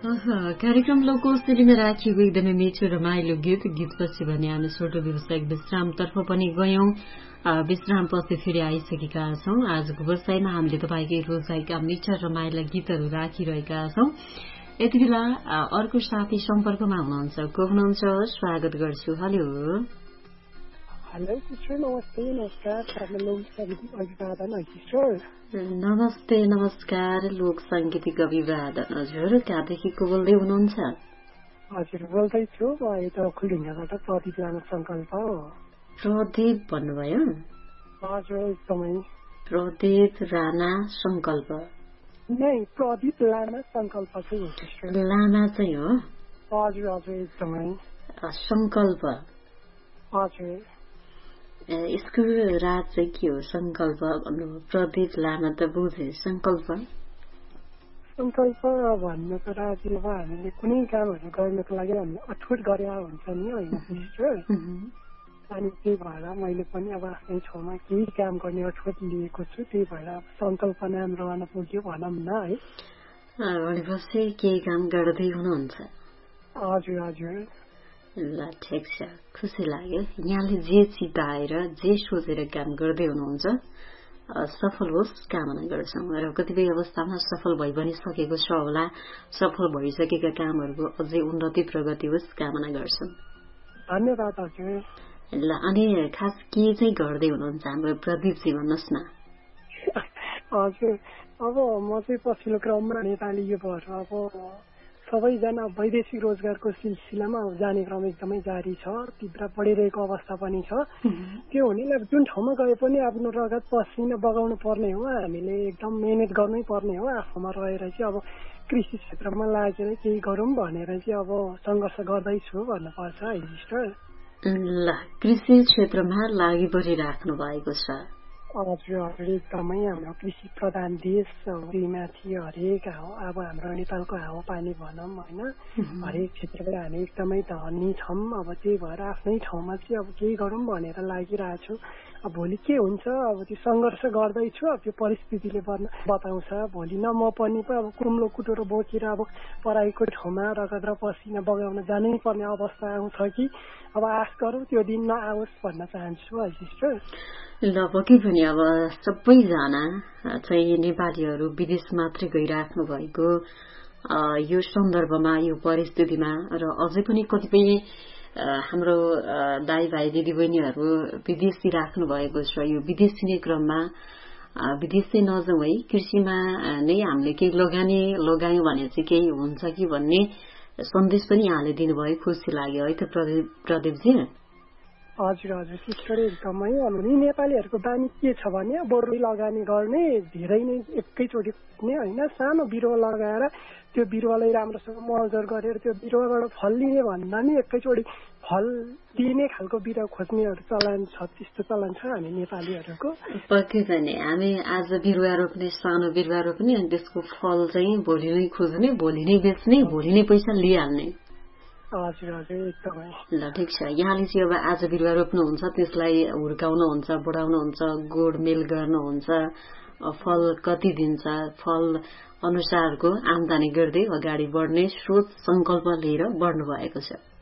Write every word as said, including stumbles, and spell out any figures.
कार्यक्रम लोकौषधीमा राखिएको एकदमै मिठो रमाइलो गीत गीतपछि भने हामी छोटो व्यावसायिक विश्रामतर्फ पनि गयौं। विश्रामपछि फेरि आइसकेका छौं। आजको व्यवसायमा हामीले तपाईकै रोजाइका मिठा रमाइला गीतहरू राखिरहेका छौं। यति बेला अर्को साथी सम्पर्कमा हुनुहुन्छ। को हुनुहुन्छ? स्वागत गर्छु। हेलो नमस्ते नमस्कार। लोक संगीतिक अभिवादन हजुर। कहाँदेखि को बोल्दै हुनुहुन्छ? हजुर बोल्दैछु म यता खुलढुङ्गाबाट प्रदीप लामा संकल्प। प्रदीप भन्नुभयो? हजुर एकदमै। प्रदीप राणा संकल्प? नै प्रदीप लामा संकल्प चाहिँ हो सिस्टर। लामा चाहिँ हो? हजुर हजुर एकदमै। संकल्प? हजुर। यसको राज चाहिँ के हो? संकल्प भन्नुभयो। प्रदीप लामा त बुझे। संकल्प संकल्प भन्नुको राज अब हामीले कुनै कामहरू गर्नको लागि हामीले अठोट गरे हुन्छ नि होइन सिस्टर। अनि त्यही भएर मैले पनि अब आफ्नै ठाउँमा केही काम गर्ने अठोट लिएको छु। त्यही भएर संकल्प नाम रहन पुग्यो भनौँ न है। भनेपछि केही काम गर्दै हुनुहुन्छ? हजुर हजुर। ल ठिक छ, खुसी लाग्यो। यहाँले जे चिताएर जे सोचेर काम गर्दै हुनुहुन्छ सफल होस् कामना गर्छौं। र कतिपय अवस्थामा सफल भइ पनि सकेको छ होला। सफल भइसकेका कामहरूको अझै उन्नति प्रगति होस् कामना गर्छौं। धन्यवाद हजुर। ल अनि खास के चाहिँ गर्दै हुनुहुन्छ हाम्रो प्रदीपजी भन्नुहोस् न। हजुर अब म चाहिँ पछिल्लो क्रममा नेपाली युवाहरू अब सबैजना वैदेशिक रोजगारको सिलसिलामा जाने क्रम एकदमै जारी छ। तीव्र बढिरहेको अवस्था पनि छ। त्यो हुनेले जुन ठाउँमा गए पनि आफ्नो रगत पसिना बगाउनु पर्ने हो। हामीले एकदम मेहनत गर्नै पर्ने हो। आफूमा रहेर चाहिँ अब कृषि क्षेत्रमा लागेर केही गरौँ भनेर चाहिँ अब सङ्घर्ष गर्दैछु भन्नुपर्छ है सिस्टर। ल कृषि क्षेत्रमा लागि परिराख्नु भएको छ? हजुर हजुर एकदमै। हाम्रो कृषि प्रधान देश माथि हरेक अब हाम्रो नेपालको हावापानी भनौँ होइन हरेक क्षेत्रबाट हामी एकदमै धनी छौँ। अब त्यही भएर आफ्नै ठाउँमा चाहिँ अब केही गरौँ भनेर लागिरहेको छु। अब भोलि के हुन्छ अब त्यो सङ्घर्ष गर्दैछु। अब त्यो परिस्थितिले बताउँछ। भोलि न म पनि अब कुम्लो कुटोरो बोकेर अब पढाइको ठाउँमा रगत र पसिना बगाउन जानै पर्ने अवस्था आउँछ कि अब आश गरौँ त्यो दिन नआओस् भन्न चाहन्छु है सिस्टर। ल पक्कै पनि अब सबैजना चाहिँ नेपालीहरू विदेश मात्रै गइराख्नु भएको यो सन्दर्भमा यो परिस्थितिमा र अझै पनि कतिपय हाम्रो दाइ भाइ दिदी बहिनीहरू विदेशी राख्नु भएको छ। यो विदेशी क्रममा विदेश चाहिँ नजाउँ है, कृषिमा नै हामीले केही लगानी लगायौँ भने चाहिँ केही हुन्छ कि भन्ने सन्देश पनि यहाँले दिनुभयो। खुसी लाग्यो है त प्रदीप प्रदीपजी। हजुर हजुर सिस्टर एकदमै। अनि नेपालीहरूको बानी के छ भने बरु लगानी गर्ने धेरै नै एकैचोटि नै होइन। सानो बिरुवा लगाएर त्यो बिरुवालाई राम्रोसँग मलजल गरेर त्यो बिरुवाबाट फल लिने भन्दा नि एकैचोटि फल दिने खालको बिरुवा खोज्नेहरू चलन छ। त्यस्तो चलन छ हामी नेपालीहरूको। पक्कै पनि हामी आज बिरुवा रोप्ने सानो बिरुवा रोप्ने अनि त्यसको फल चाहिँ भोलि नै खोज्ने, भोलि नै बेच्ने, भोलि नै पैसा लिइहाल्ने। हजुर हजुर एकदमै। ल ठिक छ। यहाँले चाहिँ अब आज बिरुवा रोप्नुहुन्छ, त्यसलाई हुर्काउनुहुन्छ, बढाउनुहुन्छ, गोडमेल गर्नुहुन्छ, फल कति दिन्छ, फल अनुसारको आम्दानी गर्दै अगाडि बढ्ने सोच संकल्प लिएर बढ्नु भएको छ।